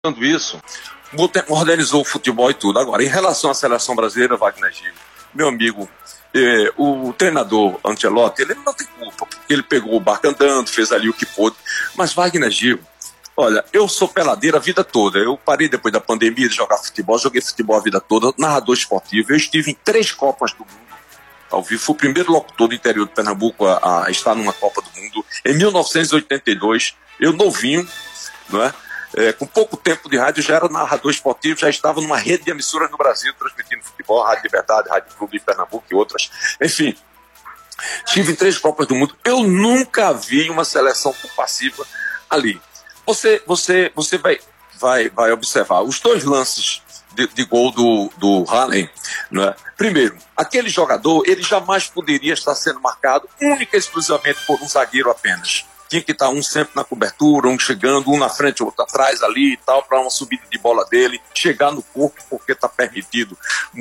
isso, modernizou o futebol e tudo. Agora, em relação à seleção brasileira, Wagner Gil, meu amigo, o treinador Ancelotti, ele não tem culpa, porque ele pegou o barco andando, fez ali o que pôde. Mas Wagner Gil, olha, eu sou peladeiro a vida toda. Eu parei depois da pandemia de jogar futebol, joguei futebol a vida toda, narrador esportivo. Eu estive em 3 Copas do Mundo ao vivo. Fui o primeiro locutor do interior de Pernambuco a estar numa Copa do Mundo. Em 1982, eu novinho, não é? Com pouco tempo de rádio, já era narrador esportivo, já estava numa rede de emissoras no Brasil, transmitindo futebol, Rádio Liberdade, Rádio Clube de Pernambuco e outras. Enfim, estive em 3 Copas do Mundo. Eu nunca vi uma seleção tão passiva ali. Você vai observar os 2 lances de gol do Haaland, né? Primeiro, aquele jogador, ele jamais poderia estar sendo marcado única e exclusivamente por um zagueiro apenas. Tinha que estar um sempre na cobertura, um chegando, um na frente, outro atrás ali e tal, para uma subida de bola dele, chegar no corpo, porque está permitido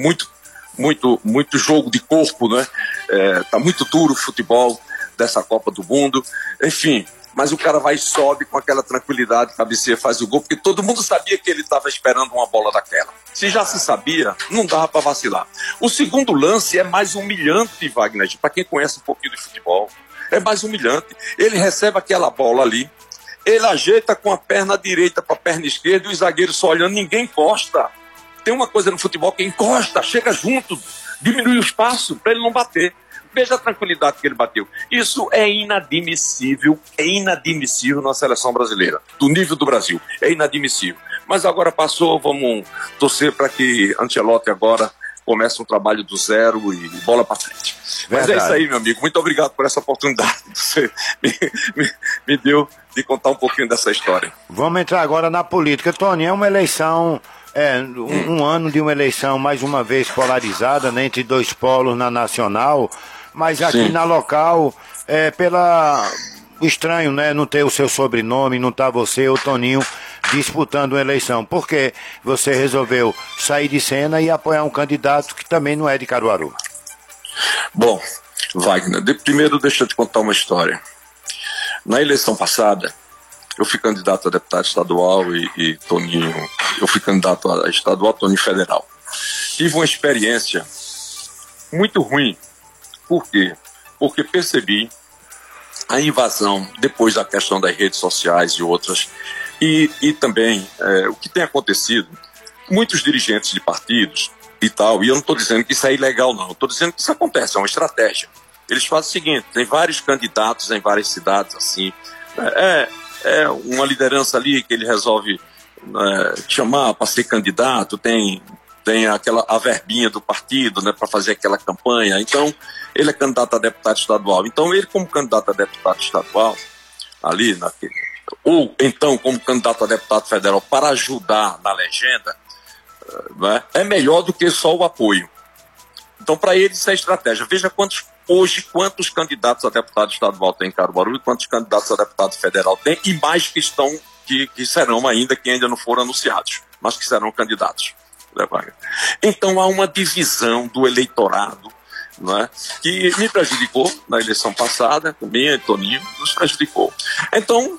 muito jogo de corpo, né? Tá muito duro o futebol dessa Copa do Mundo, enfim. Mas o cara vai e sobe com aquela tranquilidade, cabeceia, faz o gol, porque todo mundo sabia que ele estava esperando uma bola daquela. Se já se sabia, não dava para vacilar. O segundo lance é mais humilhante, Wagner, para quem conhece um pouquinho de futebol. É mais humilhante. Ele recebe aquela bola ali, ele ajeita com a perna direita para a perna esquerda e o zagueiro só olhando, ninguém encosta. Tem uma coisa no futebol que encosta, chega junto, diminui o espaço para ele não bater. Veja a tranquilidade que ele bateu. Isso é inadmissível na seleção brasileira, do nível do Brasil. É inadmissível. Mas agora passou, vamos torcer para que Ancelotti agora comece um trabalho do zero e bola para frente. Verdade. Mas é isso aí, meu amigo. Muito obrigado por essa oportunidade que você me deu de contar um pouquinho dessa história. Vamos entrar agora na política. Tony, é uma eleição... um ano de uma eleição mais uma vez polarizada, né, entre 2 polos na nacional, mas aqui na local pela estranho, né, não ter o seu sobrenome, não tá você ou Toninho disputando uma eleição. Por que você resolveu sair de cena e apoiar um candidato que também não é de Caruaru? Bom, Wagner, primeiro deixa eu te contar uma história. Na eleição passada, eu fui candidato a deputado estadual e Toninho, eu fui candidato a estadual, Toninho federal. Tive uma experiência muito ruim. Por quê? Porque percebi a invasão, depois da questão das redes sociais e outras, e também o que tem acontecido, muitos dirigentes de partidos e tal, e eu não estou dizendo que isso é ilegal não, estou dizendo que isso acontece, é uma estratégia. Eles fazem o seguinte, tem vários candidatos em várias cidades assim, uma liderança ali que ele resolve chamar para ser candidato, tem a verbinha do partido, né, para fazer aquela campanha. Então, ele é candidato a deputado estadual. Então, ele como candidato a deputado estadual, ali, ou então como candidato a deputado federal para ajudar na legenda, né, é melhor do que só o apoio. Então, para ele, isso é estratégia. Veja quantos candidatos a deputado estadual tem em Caruaru e quantos candidatos a deputado federal tem, e mais que serão ainda, que ainda não foram anunciados, mas que serão candidatos. Então há uma divisão do eleitorado, né, que me prejudicou na eleição passada, também e Toninho nos prejudicou. Então,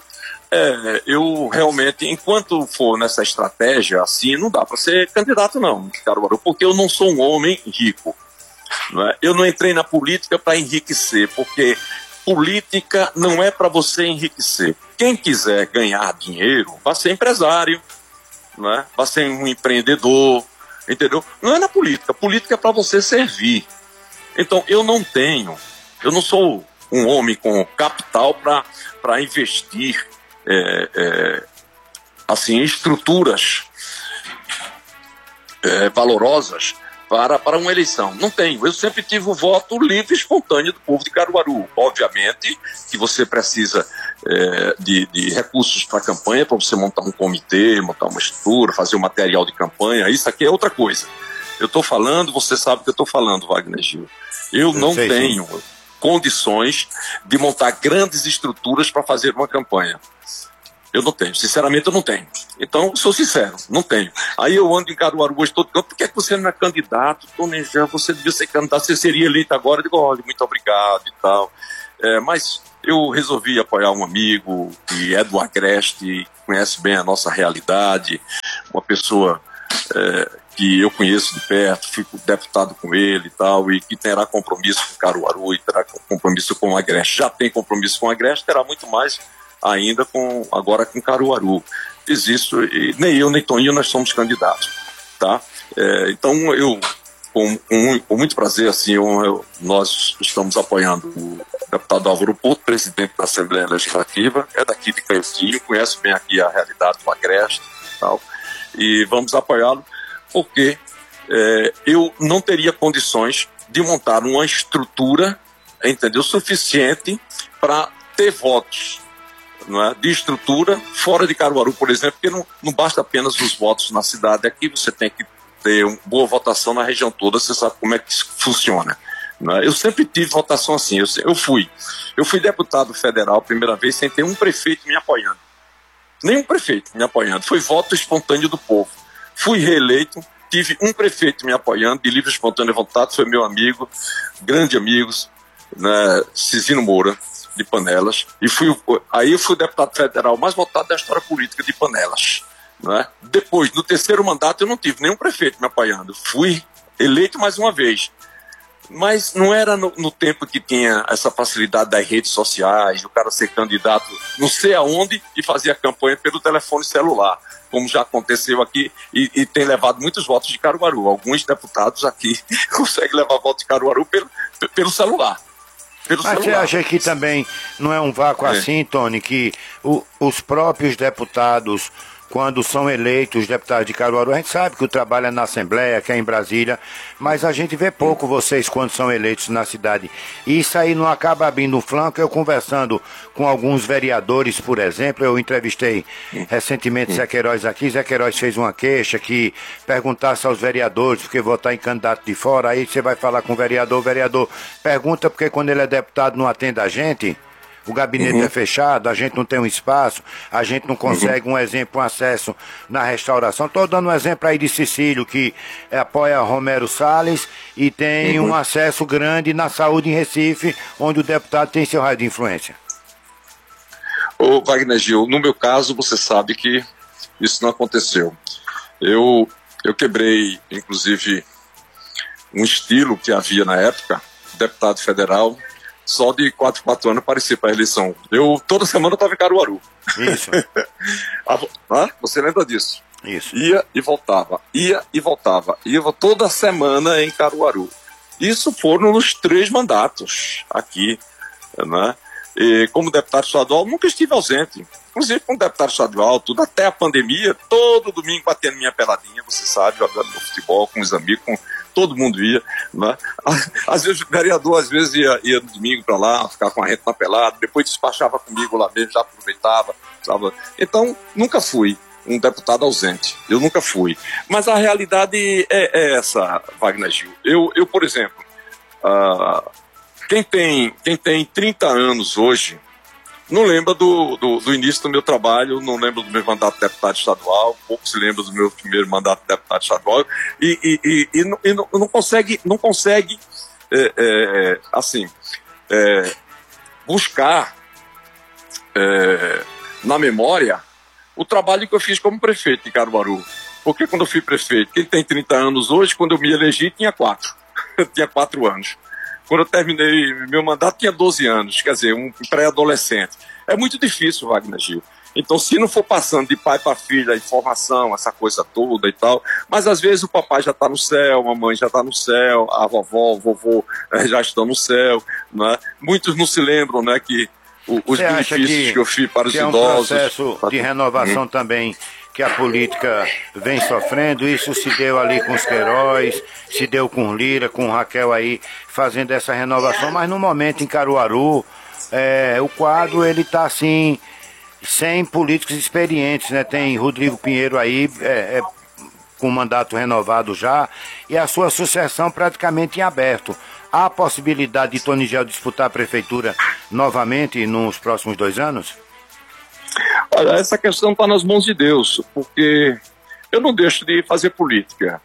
eu realmente, enquanto for nessa estratégia assim, não dá para ser candidato não, Caruaru, porque eu não sou um homem rico. Eu não entrei na política para enriquecer, porque política não é para você enriquecer. Quem quiser ganhar dinheiro, vai ser empresário, vai ser um empreendedor, entendeu? Não é na política. Política é para você servir. Então, eu não sou um homem com capital para investir assim, em estruturas valorosas para uma eleição. Não tenho. Eu sempre tive o voto livre e espontâneo do povo de Caruaru. Obviamente que você precisa de recursos para a campanha, para você montar um comitê, montar uma estrutura, fazer um material de campanha. Isso aqui é outra coisa. Eu estou falando, você sabe o que eu estou falando, Wagner Gil. Eu não tenho condições de montar grandes estruturas para fazer uma campanha. Eu não tenho, sinceramente eu não tenho. Então, sou sincero, não tenho. Aí eu ando em Caruaru hoje todo canto, por que você não é candidato? Você devia ser candidato, você seria eleito agora. Eu digo, olha, muito obrigado e tal. Mas eu resolvi apoiar um amigo que é do Agreste, conhece bem a nossa realidade, uma pessoa que eu conheço de perto, fui deputado com ele e tal, e que terá compromisso com Caruaru e terá compromisso com o Agreste. Já tem compromisso com o Agreste, terá muito mais ainda agora com Caruaru. Fiz isso, e nem eu nem Toninho nós somos candidatos, tá? Então eu, com muito prazer, assim, nós estamos apoiando o deputado Álvaro Porto, presidente da Assembleia Legislativa, é daqui de Canhotinho, conhece bem aqui a realidade do Agreste e tal, e vamos apoiá-lo porque eu não teria condições de montar uma estrutura, entendeu, suficiente para ter votos, não é, de estrutura fora de Caruaru, por exemplo, porque não basta apenas os votos na cidade. Aqui você tem que ter uma boa votação na região toda, você sabe como é que isso funciona, não é? Eu sempre tive votação assim, eu fui deputado federal a primeira vez sem ter um prefeito me apoiando, nenhum prefeito me apoiando, foi voto espontâneo do povo. Fui reeleito, tive um prefeito me apoiando, de livre e espontânea vontade, foi meu amigo, grande amigo, né, Cizino Moura, de Panelas, e aí eu fui o deputado federal mais votado da história política de Panelas, né? Depois, no terceiro mandato, eu não tive nenhum prefeito me apoiando, fui eleito mais uma vez, mas não era no tempo que tinha essa facilidade das redes sociais, o cara ser candidato não sei aonde e fazia campanha pelo telefone celular, como já aconteceu aqui e tem levado muitos votos de Caruaru. Alguns deputados aqui conseguem levar votos de Caruaru pelo celular. Mas você acha que também não é um vácuo assim, Tony, que os próprios deputados, quando são eleitos deputados de Caruaru, a gente sabe que o trabalho é na Assembleia, que é em Brasília, mas a gente vê pouco vocês quando são eleitos na cidade. E isso aí não acaba abrindo um flanco. Eu conversando com alguns vereadores, por exemplo, eu entrevistei recentemente Zé Queiroz aqui, Zé Queiroz fez uma queixa que perguntasse aos vereadores porque votar em candidato de fora, aí você vai falar com o vereador pergunta porque quando ele é deputado não atende a gente. O gabinete é fechado, a gente não tem um espaço, a gente não consegue, um exemplo, um acesso na restauração. Estou dando um exemplo aí de Cecílio, que apoia Romero Salles e tem um acesso grande na saúde em Recife, onde o deputado tem seu raio de influência. Ô Wagner Gil, no meu caso, você sabe que isso não aconteceu. Eu quebrei, inclusive, um estilo que havia na época, deputado federal, só de 4 anos aparecia para a eleição. Toda semana eu estava em Caruaru. Isso. Você lembra disso? Isso. Ia e voltava. Ia toda semana em Caruaru. Isso foram nos 3 mandatos aqui, né? E como deputado estadual, nunca estive ausente. Inclusive, como deputado estadual, tudo até a pandemia, todo domingo batendo minha peladinha, você sabe, jogando no futebol com os amigos, todo mundo ia, né? Às vezes o vereador ia no domingo para lá, ficar com a rede na pelada, depois despachava comigo lá mesmo, já aproveitava, sabe? Então, nunca fui um deputado ausente, eu nunca fui. Mas a realidade é essa, Wagner Gil. Eu por exemplo, quem tem 30 anos hoje, não lembra do início do meu trabalho, não lembra do meu mandato de deputado estadual, pouco se lembra do meu primeiro mandato de deputado estadual, e não consegue buscar na memória o trabalho que eu fiz como prefeito de Caruaru. Porque quando eu fui prefeito, quem tem 30 anos hoje, quando eu me elegi, tinha 4. Eu tinha 4 anos. Quando eu terminei meu mandato, tinha 12 anos, quer dizer, um pré-adolescente. É muito difícil, Wagner Gil. Então, se não for passando de pai para filha, a informação, essa coisa toda e tal, mas às vezes o papai já está no céu, a mamãe já está no céu, a vovó, o vovô já estão no céu, né? Muitos não se lembram, né, que os benefícios que eu fiz para os idosos... é um processo de renovação também que a política vem sofrendo? Isso se deu ali com os Queiroz, se deu com Lira, com Raquel aí, fazendo essa renovação, mas no momento em Caruaru, o quadro ele está assim, sem políticos experientes, né? Tem Rodrigo Pinheiro aí, com mandato renovado já, e a sua sucessão praticamente em aberto. Há a possibilidade de Tonigel disputar a prefeitura novamente nos próximos 2 anos? Olha, essa questão está nas mãos de Deus, porque eu não deixo de fazer política.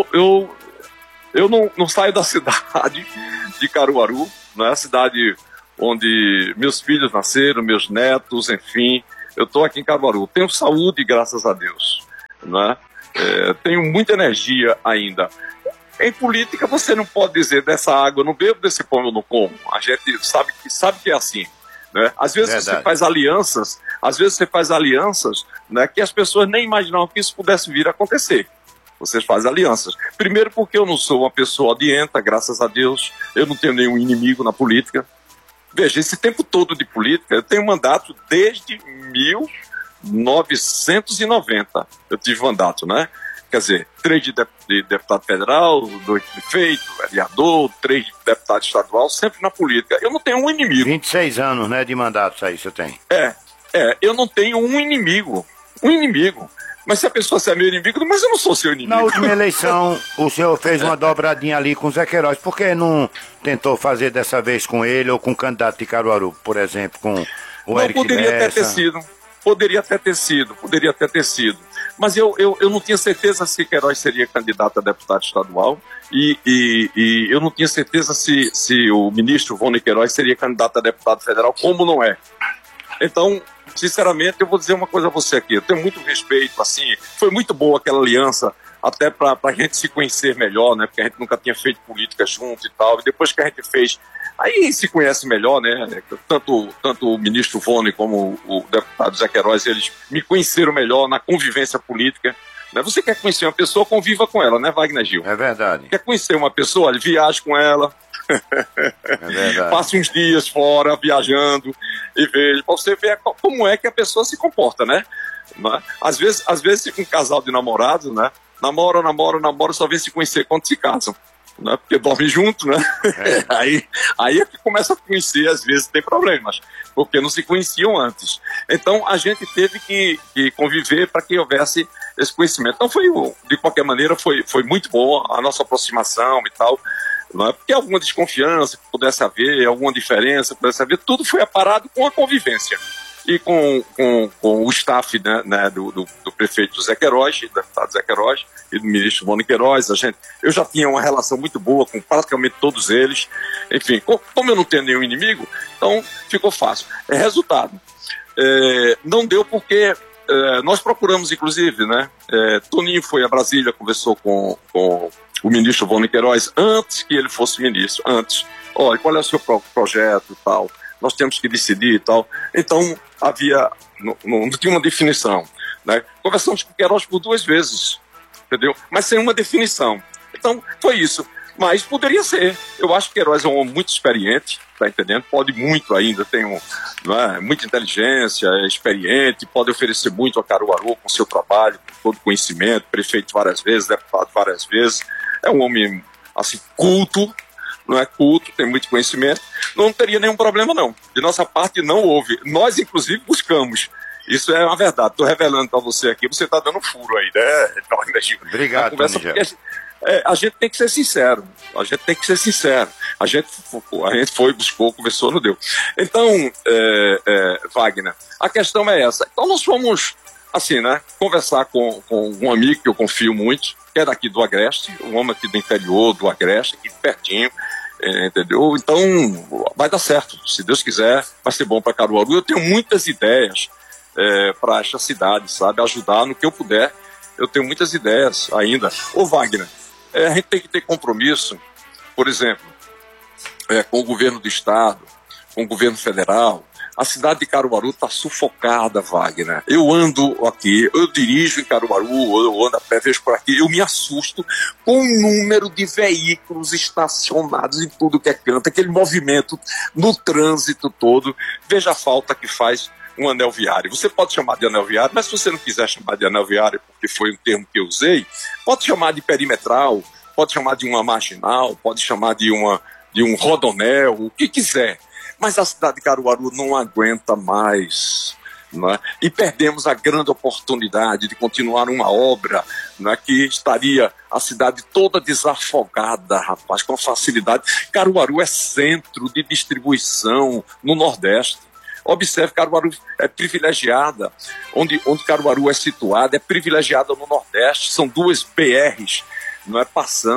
Eu não saio da cidade de Caruaru, né? A cidade onde meus filhos nasceram, meus netos, enfim. Eu estou aqui em Caruaru. Tenho saúde, graças a Deus, né? Tenho muita energia ainda. Em política, você não pode dizer dessa água eu não bebo, desse pão eu não como. A gente sabe que é assim, né? Às vezes Verdade. Você faz alianças, né, que as pessoas nem imaginavam que isso pudesse vir a acontecer. Vocês fazem alianças. Primeiro porque eu não sou uma pessoa odienta, graças a Deus. Eu não tenho nenhum inimigo na política. Veja, esse tempo todo de política, eu tenho mandato desde 1990. Eu tive mandato, né? Quer dizer, 3 de deputado federal, 2 de prefeito, vereador, 3 de deputado estadual, sempre na política. Eu não tenho um inimigo. 26 anos, né, de mandato, aí você tem. Eu não tenho um inimigo. Mas se a pessoa é meu inimigo, mas eu não sou seu inimigo. Na última eleição, o senhor fez uma dobradinha ali com o Zé Queiroz. Por que não tentou fazer dessa vez com ele ou com o candidato de Caruaru, por exemplo, com o Eric Lessa? Poderia até ter sido. Mas eu não tinha certeza se Queiroz seria candidato a deputado estadual e eu não tinha certeza se o ministro Rony Queiroz seria candidato a deputado federal, como não é. Então, sinceramente, eu vou dizer uma coisa a você aqui. Eu tenho muito respeito, assim, foi muito boa aquela aliança, até para a gente se conhecer melhor, né? Porque a gente nunca tinha feito política junto e tal. E depois que a gente fez, aí se conhece melhor, né? Tanto o ministro Rony como o deputado Zé Queiroz, eles me conheceram melhor na convivência política. Né? Você quer conhecer uma pessoa, conviva com ela, né, Wagner Gil? É verdade. Quer conhecer uma pessoa, olha, viaje com ela. É verdade. Passe uns dias fora, viajando, e veja, para você ver como é que a pessoa se comporta, né? Às vezes fica um casal de namorados, né? Namora, só vem se conhecer quando se casam, né? Porque dorme junto, né? Aí é que começa a conhecer, às vezes tem problemas, porque não se conheciam antes. Então a gente teve que conviver para que houvesse esse conhecimento. Então de qualquer maneira, foi muito bom a nossa aproximação e tal. Não é? Porque alguma desconfiança que pudesse haver, alguma diferença que pudesse haver, tudo foi aparado com a convivência. E com o staff, né, do prefeito Zé Queiroz, do deputado Zé Queiroz e do ministro Rony Queiroz, eu já tinha uma relação muito boa com praticamente todos eles. Enfim, como eu não tenho nenhum inimigo, então ficou fácil. Resultado, não deu porque nós procuramos, inclusive, né, Toninho foi a Brasília, conversou com o ministro Rony Queiroz antes que ele fosse ministro, antes. Olha, qual é o seu projeto e tal? Nós temos que decidir e tal. Então, não tinha uma definição, né? Conversamos com o Queiroz por 2 vezes, entendeu? Mas sem uma definição. Então, foi isso. Mas poderia ser. Eu acho que Queiroz é um homem muito experiente, tá entendendo? Pode muito ainda, tem muita inteligência, é experiente, pode oferecer muito a Caruaru com seu trabalho, com todo conhecimento, prefeito várias vezes, deputado várias vezes. É um homem, assim, culto, não é culto, tem muito conhecimento, não teria nenhum problema, não. De nossa parte, não houve. Nós, inclusive, buscamos. Isso é uma verdade. Estou revelando para você aqui, você está dando furo aí, né? Obrigado, a gente tem que ser sincero. A gente foi, buscou, conversou, não deu. Então, Wagner, a questão é essa. Então, nós fomos, assim, né, conversar com um amigo que eu confio muito, que é daqui do Agreste, um homem aqui do interior do Agreste, aqui pertinho, entendeu? Então, vai dar certo. Se Deus quiser, vai ser bom para Caruaru. Eu tenho muitas ideias para esta cidade, sabe? Ajudar no que eu puder. Eu tenho muitas ideias ainda. Ô, Wagner, a gente tem que ter compromisso, por exemplo, com o governo do estado, com o governo federal. A cidade de Caruaru está sufocada, Wagner. Eu ando aqui, eu dirijo em Caruaru, eu ando a pé, vejo por aqui, eu me assusto com o número de veículos estacionados em tudo que é canto, aquele movimento no trânsito todo. Veja a falta que faz um anel viário. Você pode chamar de anel viário, mas se você não quiser chamar de anel viário, porque foi um termo que eu usei, pode chamar de perimetral, pode chamar de uma marginal, pode chamar de um rodonel, o que quiser. Mas a cidade de Caruaru não aguenta mais, né? E perdemos a grande oportunidade de continuar uma obra, né, que estaria a cidade toda desafogada, rapaz, com facilidade. Caruaru é centro de distribuição no Nordeste. Observe, Caruaru é privilegiada, onde Caruaru é situada, é privilegiada no Nordeste, são 2 BRs, não é, passando,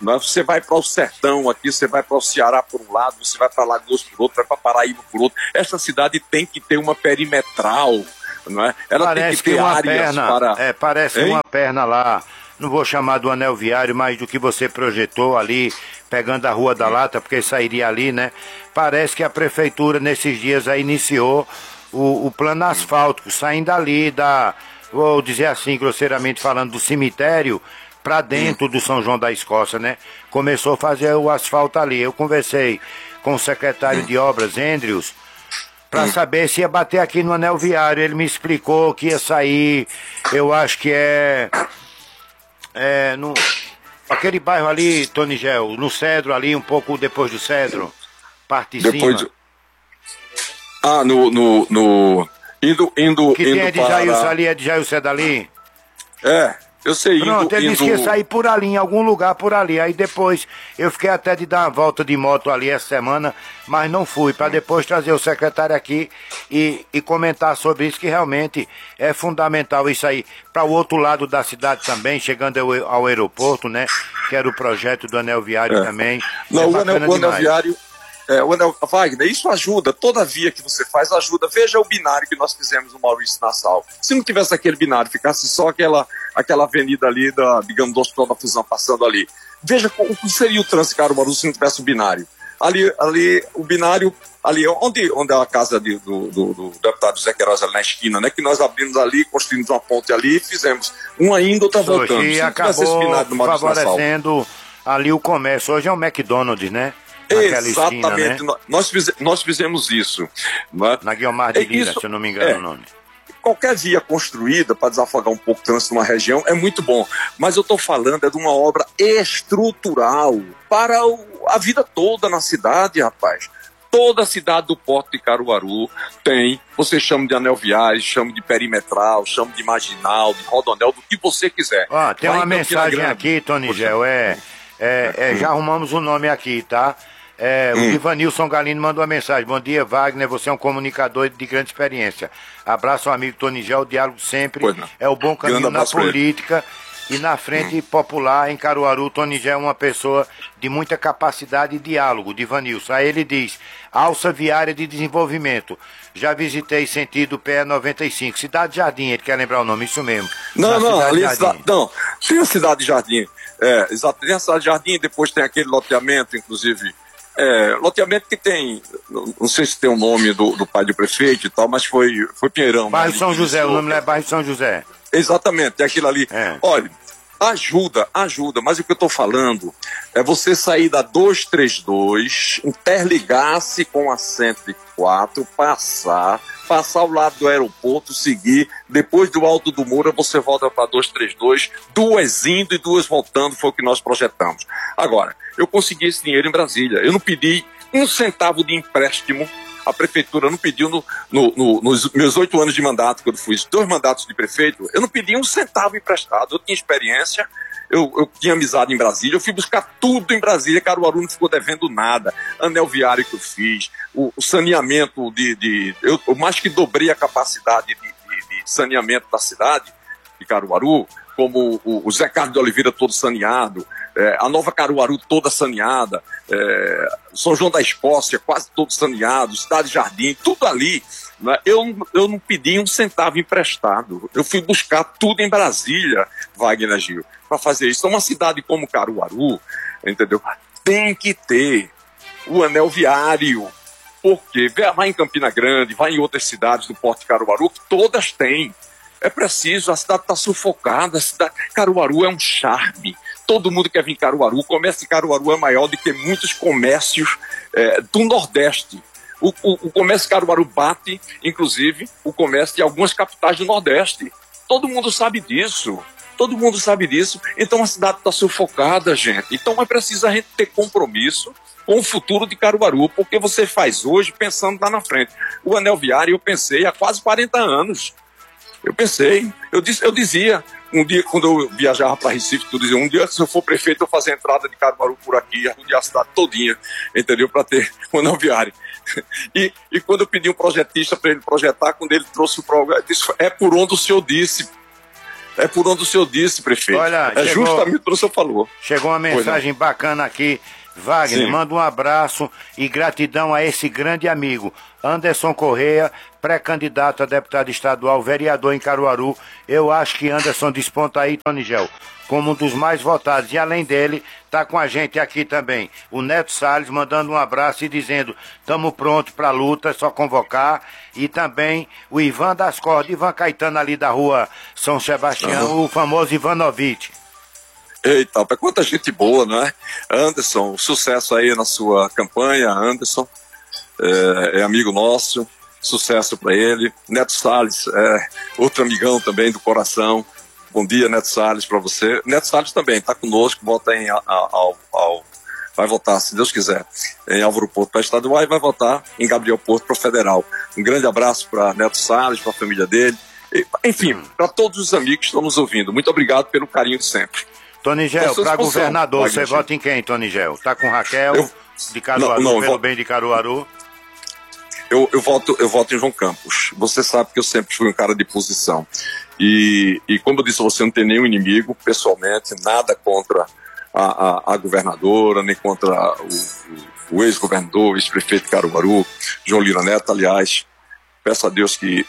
Né? Você vai para o sertão aqui, você vai para o Ceará por um lado, você vai para Alagoas por outro, vai para Paraíba por outro. Essa cidade tem que ter uma perimetral, não é? Ela parece tem que ter uma áreas perna, para... parece Hein? uma perna lá, não vou chamar do anel viário, mas do que você projetou ali, pegando a Rua da Lata, porque sairia ali, né? Parece que a prefeitura nesses dias aí iniciou o plano asfáltico, saindo ali vou dizer assim, grosseiramente falando, do cemitério para dentro do São João da Escócia, né? Começou a fazer o asfalto ali. Eu conversei com o secretário de obras, Andrews, para saber se ia bater aqui no anel viário. Ele me explicou que ia sair, eu acho que no aquele bairro ali, Tonigel, no Cedro ali, um pouco depois do Cedro, parte de depois cima. Indo Que tem a de para... Jailson ali, é de Jailson dali? Eu sei, Pronto, ele disse que ia sair por ali, em algum lugar por ali. Aí depois eu fiquei até de dar uma volta de moto ali essa semana, mas não fui, para depois trazer o secretário aqui e comentar sobre isso, que realmente é fundamental isso aí. Para o outro lado da cidade também, chegando ao aeroporto, né? Que era o projeto do anel viário também. Não, o anel viário... Wagner, isso ajuda, toda via que você faz ajuda. Veja o binário que nós fizemos no Maurício Nassau. Se não tivesse aquele binário, ficasse só aquela avenida ali, digamos, do Hospital da Fusão passando ali. Veja como seria o trânsito de Caruaru se não tivesse o binário. Ali o binário, ali onde é a casa do deputado Zé Queiroz, ali na esquina, né? Que nós abrimos ali, construímos uma ponte ali, fizemos uma indo, outra voltando. E acabou favorecendo ali o comércio. Hoje é um McDonald's, né? Exatamente, esquina, né? nós fizemos isso. Né? Na Guiomar de Lira, se eu não me engano o nome. Qualquer via construída para desafogar um pouco o trânsito numa região é muito bom, mas eu estou falando de uma obra estrutural para a vida toda na cidade, rapaz. Toda a cidade do Porto de Caruaru tem, você chama de anel viário, chama de perimetral, chama de marginal, de rodonel, do que você quiser. Tem uma mensagem aqui, Tonigel, já arrumamos o nome aqui, tá? O Ivanilson Galino mandou uma mensagem. Bom dia, Wagner, você é um comunicador de grande experiência. Abraço ao amigo Tonigel, o diálogo sempre é o bom caminho na política e na frente popular em Caruaru. Tonigel é uma pessoa de muita capacidade e diálogo, de Ivanilson. Aí ele diz, alça viária de desenvolvimento. Já visitei sentido PE 95, Cidade Jardim, ele quer lembrar o nome, isso mesmo. Não, tem a Cidade Jardim. Exato, tem a Cidade Jardim, depois tem aquele loteamento, inclusive. Loteamento que tem, não sei se tem o nome do pai do prefeito e tal, mas foi Pinheirão. Bairro São José, o nome não é Bairro São José. Exatamente, é aquilo ali. Olha, ajuda, mas o que eu estou falando é você sair da 232, interligar-se com a 104, passar ao lado do aeroporto, seguir, depois do Alto do Moura você volta para 232, duas indo e duas voltando, foi o que nós projetamos. Agora, eu consegui esse dinheiro em Brasília, eu não pedi um centavo de empréstimo, a prefeitura não pediu nos meus 8 anos de mandato, quando fui 2 mandatos de prefeito, eu não pedi um centavo emprestado, eu tinha experiência, eu tinha amizade em Brasília, eu fui buscar tudo em Brasília, Caruaru não ficou devendo nada, anel viário que eu fiz, o saneamento eu mais que dobrei a capacidade de saneamento da cidade de Caruaru, como o Zé Carlos de Oliveira todo saneado, a Nova Caruaru toda saneada, São João da Escócia quase todo saneado, Cidade Jardim, tudo ali. Né? Eu não pedi um centavo emprestado, eu fui buscar tudo em Brasília, Wagner Gil, para fazer isso. Então, uma cidade como Caruaru, entendeu? Tem que ter o anel viário, porque vai em Campina Grande, vai em outras cidades do Porto de Caruaru, que todas têm. É preciso, a cidade está sufocada, Caruaru é um charme. Todo mundo quer vir em Caruaru, o comércio de Caruaru é maior do que muitos comércios do Nordeste. O comércio de Caruaru bate, inclusive, o comércio de algumas capitais do Nordeste. Todo mundo sabe disso. Então a cidade está sufocada, gente. Então é preciso a gente ter compromisso com o futuro de Caruaru, porque você faz hoje pensando lá na frente. O anel viário eu pensei há quase 40 anos. Eu dizia, um dia, quando eu viajava para Recife, eu dizia, um dia, se eu for prefeito, eu vou fazer a entrada de Caruaru por aqui, arrumar a cidade todinha, entendeu? Para ter o anel viário. E quando eu pedi um projetista para ele projetar, quando ele trouxe o programa, eu disse, é por onde o senhor disse. É por onde o senhor disse, prefeito. Olha, justamente o que o senhor falou. Chegou uma mensagem bacana aqui. Wagner, manda um abraço e gratidão a esse grande amigo, Anderson Correia, pré-candidato a deputado estadual, vereador em Caruaru. Eu acho que Anderson desponta aí, Tonigel, como um dos mais votados. E além dele, tá com a gente aqui também o Neto Salles, mandando um abraço e dizendo, estamos prontos para a luta, é só convocar. E também o Ivan das Cordas, Ivan Caetano ali da rua São Sebastião, o famoso Ivanovic. Eita, é quanta gente boa, não é? Anderson, sucesso aí na sua campanha, Anderson, é amigo nosso, sucesso para ele. Neto Salles, outro amigão também do coração. Bom dia, Neto Salles, para você. Neto Salles também está conosco, vai votar, se Deus quiser, em Álvaro Porto para estadual e vai votar em Gabriel Porto para federal. Um grande abraço para Neto Salles, para a família dele, enfim, para todos os amigos que estão nos ouvindo. Muito obrigado pelo carinho de sempre. Tonigel, para governador, você vota em quem, Tonigel? Tá com Raquel, de Caruaru, não, pelo bem de Caruaru? Eu voto em João Campos. Você sabe que eu sempre fui um cara de posição. E como eu disse, você não tem nenhum inimigo, pessoalmente, nada contra a governadora, nem contra o ex-governador, ex-prefeito de Caruaru, João Lira Neto. Aliás, peço a Deus que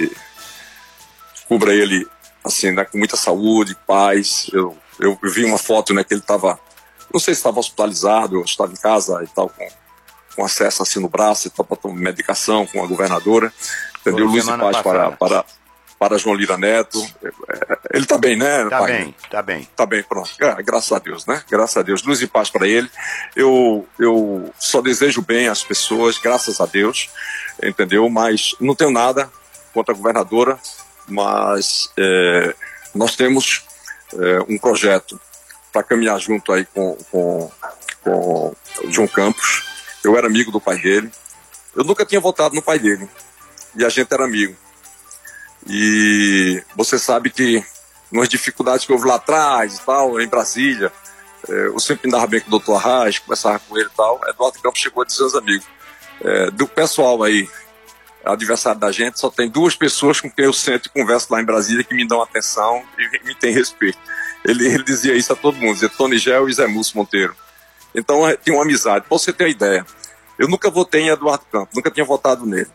cubra ele assim, né, com muita saúde, paz. Eu vi uma foto, né, que ele estava, não sei se estava hospitalizado, ou estava em casa e tal, com acesso assim no braço e tal, para tomar medicação com a governadora. Entendeu? Luz e paz para João Lira Neto. Ele está bem, né? Está bem, está bem. Está bem, pronto. Graças a Deus, né? Graças a Deus. Luz e paz para ele. Eu só desejo bem às pessoas, graças a Deus, entendeu? Mas não tenho nada contra a governadora, mas nós temos um projeto para caminhar junto aí com o João Campos. Eu era amigo do pai dele. Eu nunca tinha votado no pai dele. E a gente era amigo. E você sabe que nas dificuldades que houve lá atrás e tal, em Brasília, eu sempre andava bem com o doutor Arraes, conversava com ele e tal. Eduardo Campos chegou a dizer aos amigos. Do pessoal aí, adversário da gente, só tem duas pessoas com quem eu sento e converso lá em Brasília que me dão atenção e me têm respeito. Ele dizia isso a todo mundo, dizia Tonigel e Zé Múcio Monteiro. Então tem uma amizade. Pra você ter uma ideia, eu nunca votei em Eduardo Campos, nunca tinha votado nele.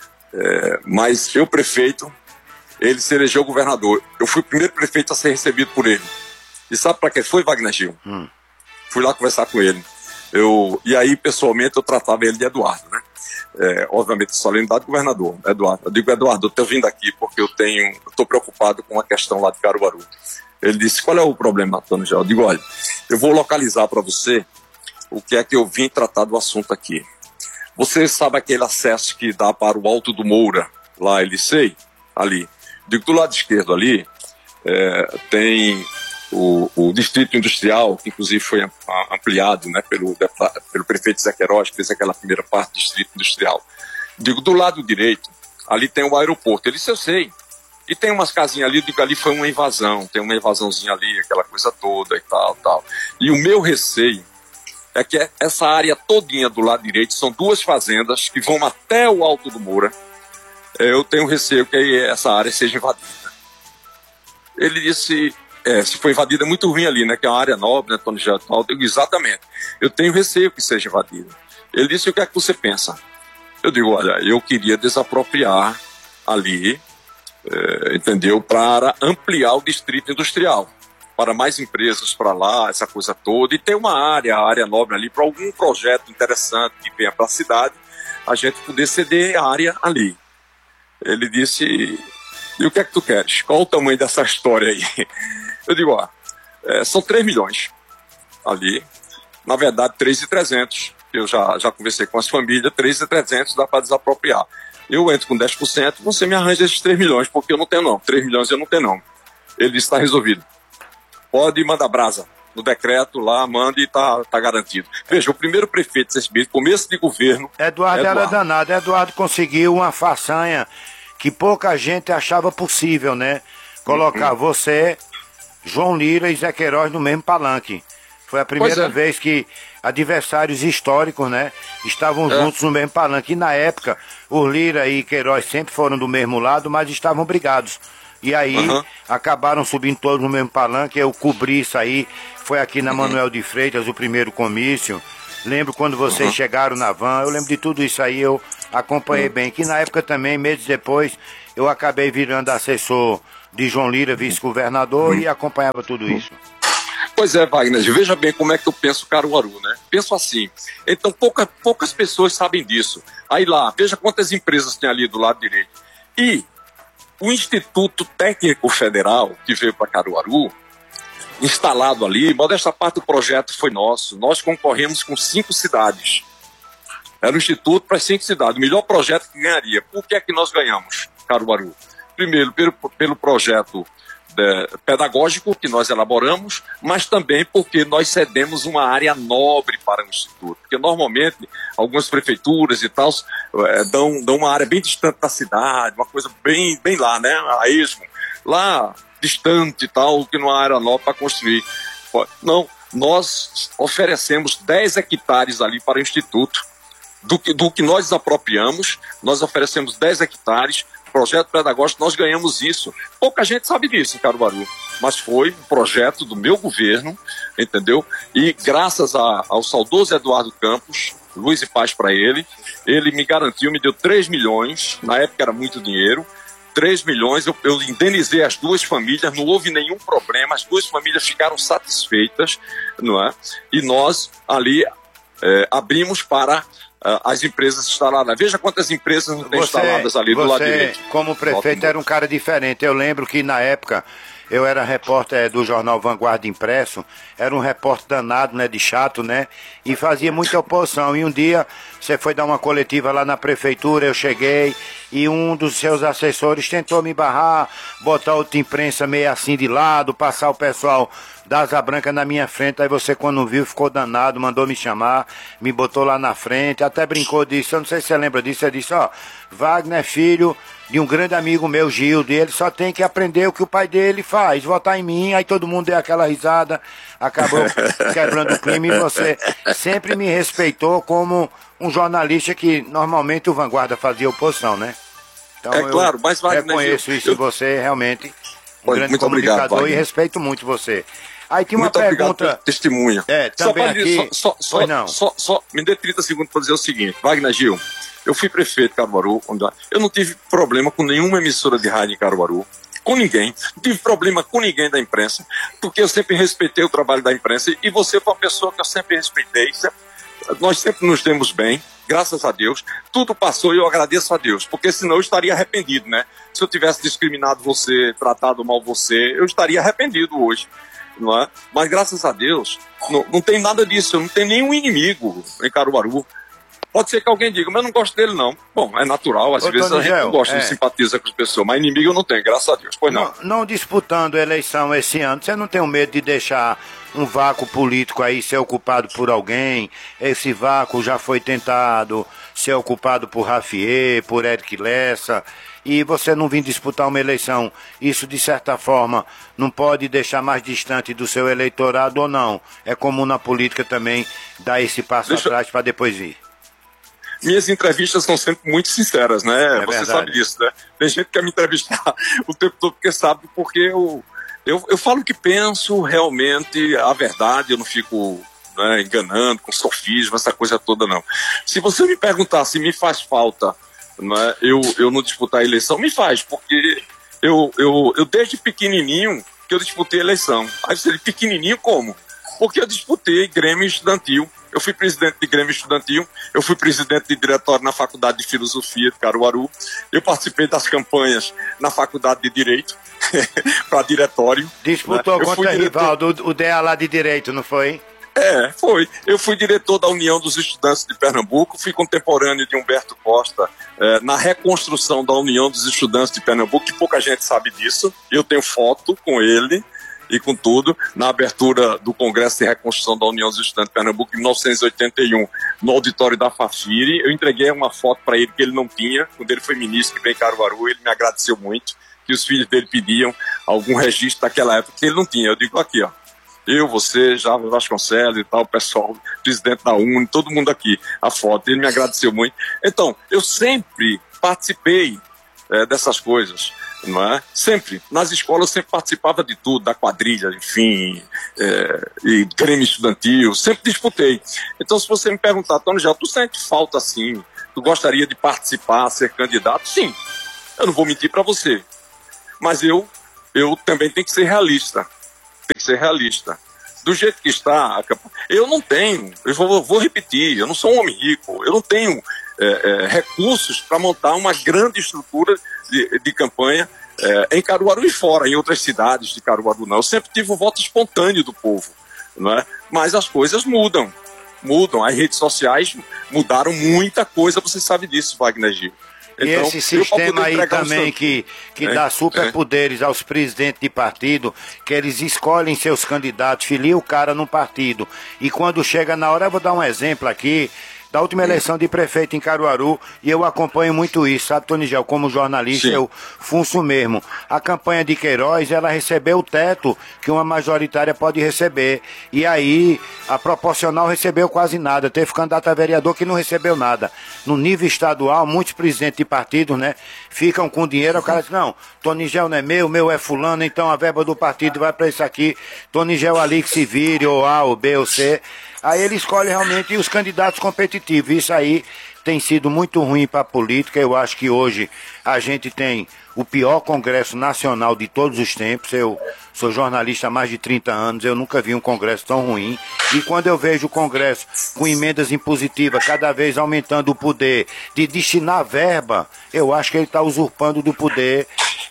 Mas eu, prefeito, ele se elegeu governador. Eu fui o primeiro prefeito a ser recebido por ele. E sabe para que foi, Wagner Gil? Fui lá conversar com ele. E aí, pessoalmente, eu tratava ele de Eduardo, né? Obviamente, solenidade do governador, Eduardo. Eu digo, Eduardo, eu estou vindo aqui porque eu estou preocupado com a questão lá de Caruaru. Ele disse, qual é o problema, Antônio Gel? Eu digo, olha, eu vou localizar para você o que é que eu vim tratar do assunto aqui. Você sabe aquele acesso que dá para o Alto do Moura, lá, Elicei? Ali. Digo, do lado esquerdo ali, tem o Distrito Industrial, que inclusive foi ampliado, né, pelo prefeito Zé Queiroz, que fez aquela primeira parte do Distrito Industrial. Digo, do lado direito, ali tem o aeroporto. Ele disse, eu sei. E tem umas casinhas ali, digo, ali foi uma invasão, tem uma invasãozinha ali, aquela coisa toda e tal. E o meu receio é que essa área todinha do lado direito são duas fazendas que vão até o Alto do Moura. Eu tenho receio que essa área seja invadida. Ele disse, se for invadida é muito ruim ali, né, que é uma área nobre, né, Tony Geraldo? Eu digo, exatamente. Eu tenho receio que seja invadida. Ele disse, o que é que você pensa? Eu digo, olha, eu queria desapropriar ali, entendeu, para ampliar o distrito industrial, para mais empresas para lá, essa coisa toda, e ter uma área nobre ali para algum projeto interessante que venha para a cidade, a gente poder ceder a área ali. Ele disse, e o que é que tu queres? Qual o tamanho dessa história aí? Eu digo, são 3 milhões ali, na verdade 3.300, eu já conversei com as famílias, 3.300 dá para desapropriar. Eu entro com 10%, você me arranja esses 3 milhões, porque eu não tenho não, 3 milhões eu não tenho não. Ele disse, está resolvido. Pode mandar brasa no decreto lá, manda e tá garantido. Veja, o primeiro prefeito desse mês, começo de governo... Eduardo era danado, Eduardo conseguiu uma façanha que pouca gente achava possível, né? Colocar você, João Lira e Zé Queiroz no mesmo palanque. Foi a primeira vez que adversários históricos, né, estavam juntos no mesmo palanque. E na época, o Lira e Queiroz sempre foram do mesmo lado, mas estavam brigados E aí acabaram subindo todos no mesmo palanque, eu cobri isso aí, foi aqui na Manuel de Freitas o primeiro comício. Lembro quando vocês chegaram na van, eu lembro de tudo isso aí, eu acompanhei bem. Que na época também, meses depois, eu acabei virando assessor de João Lira, vice-governador, e acompanhava tudo isso. Pois é, Wagner, veja bem como é que eu penso Caruaru, né? Penso assim, então poucas pessoas sabem disso. Aí lá, veja quantas empresas tem ali do lado direito. E o Instituto Técnico Federal, que veio para Caruaru, instalado ali, modesta parte do projeto foi nosso. Nós concorremos com 5 cidades. Era um instituto para 5 cidades, o melhor projeto que ganharia. Por que é que nós ganhamos, Caruaru? Primeiro, pelo projeto pedagógico que nós elaboramos, mas também porque nós cedemos uma área nobre para o Instituto. Porque normalmente algumas prefeituras e tal dão uma área bem distante da cidade, uma coisa bem lá, né? A esmo, lá distante e tal, que não há área nobre para construir. Não, nós oferecemos 10 hectares ali para o Instituto. Do que nós desapropriamos, nós oferecemos 10 hectares, projeto pedagógico, nós ganhamos isso. Pouca gente sabe disso em Caruaru, mas foi um projeto do meu governo, entendeu? E graças ao saudoso Eduardo Campos, luz e paz para ele me garantiu, me deu 3 milhões, na época era muito dinheiro, 3 milhões, eu indenizei as 2 famílias, não houve nenhum problema, as 2 famílias ficaram satisfeitas, não é? E nós ali abrimos para as empresas instaladas. Veja quantas empresas não tem instaladas ali do lado direito. Você, como prefeito, era um cara diferente. Eu lembro que na época eu era repórter do jornal Vanguarda Impresso, era um repórter danado, né, de chato, né, e fazia muita oposição. E um dia você foi dar uma coletiva lá na prefeitura, eu cheguei e um dos seus assessores tentou me barrar, botar outra imprensa meio assim de lado, passar o pessoal da Asa Branca na minha frente. Aí você, quando viu, ficou danado, mandou me chamar, me botou lá na frente, até brincou disso, eu não sei se você lembra disso, você disse, Wagner é filho de um grande amigo meu, Gildo, e ele só tem que aprender o que o pai dele faz, votar em mim. Aí todo mundo deu aquela risada, acabou quebrando o clima, e você sempre me respeitou como um jornalista que normalmente o Vanguarda fazia oposição, né? Então claro, mas Wagner, reconheço isso em você, realmente, um grande comunicador, obrigado, e respeito muito você. Aí tinha uma muito pergunta. Obrigado, testemunha. Também aqui. Só me dê 30 segundos para dizer o seguinte, Wagner Gil, eu fui prefeito de Caruaru, eu não tive problema com nenhuma emissora de rádio em Caruaru, com ninguém, não tive problema com ninguém da imprensa, porque eu sempre respeitei o trabalho da imprensa, e você foi uma pessoa que eu sempre respeitei, nós sempre nos demos bem, graças a Deus, tudo passou e eu agradeço a Deus, porque senão eu estaria arrependido, né? Se eu tivesse discriminado você, tratado mal você, eu estaria arrependido hoje. Não é? Mas graças a Deus não tem nada disso, eu não tenho nenhum inimigo em Caruaru. Pode ser que alguém diga, mas eu não gosto dele não. Bom, é natural, às vezes a gente não gosta, não simpatiza com as pessoas, mas inimigo eu não tenho, graças a Deus. Pois não disputando a eleição esse ano, você não tem medo de deixar um vácuo político aí ser ocupado por alguém? Esse vácuo já foi tentado ser ocupado por Rafier, por Eric Lessa, e você não vir disputar uma eleição. Isso, de certa forma, não pode deixar mais distante do seu eleitorado ou não? É comum na política também dar esse passo atrás para depois vir. Minhas entrevistas são sempre muito sinceras, né? Você verdade. Sabe disso, né? Tem gente que quer me entrevistar o tempo todo porque eu falo o que penso, realmente, a verdade, eu não fico enganando, com sofisma, essa coisa toda, não. Se você me perguntar se me faz falta, né, eu não disputar a eleição, me faz, porque eu desde pequenininho que eu disputei a eleição. Aí você diz, pequenininho como? Porque eu disputei Grêmio Estudantil, eu fui presidente de Grêmio Estudantil, eu fui presidente de diretório na Faculdade de Filosofia de Caruaru, eu participei das campanhas na Faculdade de Direito, para diretório. Disputou contra Rivaldo, o DEA lá de Direito, não foi? Foi. Eu fui diretor da União dos Estudantes de Pernambuco, fui contemporâneo de Humberto Costa na reconstrução da União dos Estudantes de Pernambuco, que pouca gente sabe disso. Eu tenho foto com ele e com tudo, na abertura do Congresso de Reconstrução da União dos Estudantes de Pernambuco, em 1981, no auditório da Fafiri. Eu entreguei uma foto para ele que ele não tinha, quando ele foi ministro que veio em Caruaru, ele me agradeceu muito, que os filhos dele pediam algum registro daquela época que ele não tinha. Eu digo aqui, eu, você, Java Vasconcelos e tal, o pessoal, presidente da UNE, todo mundo aqui, a foto, ele me agradeceu muito. Então, eu sempre participei dessas coisas, não é? Sempre, nas escolas eu sempre participava de tudo, da quadrilha, enfim, e grêmio estudantil, sempre disputei. Então, se você me perguntar, Tony, já tu sente falta assim, tu gostaria de participar, ser candidato? Sim, eu não vou mentir para você, mas eu também tenho que ser realista, do jeito que está, eu não tenho, eu vou repetir, eu não sou um homem rico, eu não tenho recursos para montar uma grande estrutura de campanha em Caruaru e fora, em outras cidades de Caruaru não. Eu sempre tive o voto espontâneo do povo, não é? Mas as coisas mudam, as redes sociais mudaram muita coisa, você sabe disso, Wagner Gil. E então, esse sistema aí também que dá superpoderes aos presidentes de partido, que eles escolhem seus candidatos, filiam o cara num partido. E quando chega na hora, eu vou dar um exemplo aqui, da última eleição de prefeito em Caruaru, e eu acompanho muito isso, sabe, Tonigel, como jornalista, eu funço mesmo. A campanha de Queiroz, ela recebeu o teto que uma majoritária pode receber, e aí a proporcional recebeu quase nada, teve candidato a vereador que não recebeu nada. No nível estadual, muitos presidentes de partidos, né, ficam com dinheiro, o cara diz, não, Tonigel não é meu é fulano, então a verba do partido vai para isso aqui, Tonigel ali que se vire, ou A, ou B, ou C. Aí ele escolhe realmente os candidatos competitivos. Isso aí tem sido muito ruim para a política. Eu acho que hoje a gente tem o pior Congresso Nacional de todos os tempos. Eu sou jornalista há mais de 30 anos, eu nunca vi um Congresso tão ruim. E quando eu vejo o Congresso com emendas impositivas, cada vez aumentando o poder de destinar verba, eu acho que ele está usurpando do poder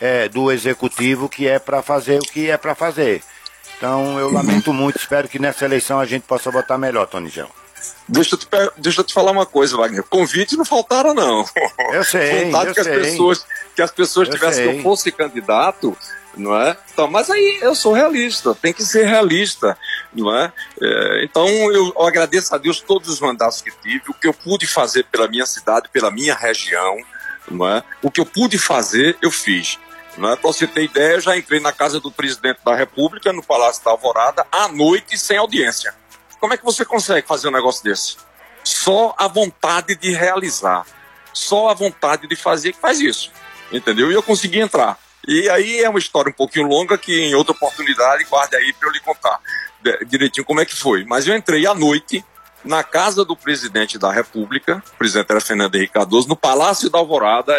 do Executivo, que é para fazer o que é para fazer. Então, eu lamento muito, espero que nessa eleição a gente possa votar melhor, Tonigel. Deixa eu te falar uma coisa, Wagner. Convite não faltaram, não. Eu sei, vontade que as pessoas tivessem que eu fosse candidato, não é? Então, mas aí eu sou realista, tem que ser realista, não é? Então, eu agradeço a Deus todos os mandatos que tive, o que eu pude fazer pela minha cidade, pela minha região, não é? O que eu pude fazer, eu fiz. Para você ter ideia, eu já entrei na casa do presidente da República, no Palácio da Alvorada, à noite, sem audiência. Como é que você consegue fazer um negócio desse? Só a vontade de realizar, só a vontade de fazer que faz isso, entendeu? E eu consegui entrar. E aí é uma história um pouquinho longa que em outra oportunidade, guarde aí para eu lhe contar direitinho como é que foi. Mas eu entrei à noite na casa do presidente da República, o presidente era Fernando Henrique Cardoso, no Palácio da Alvorada.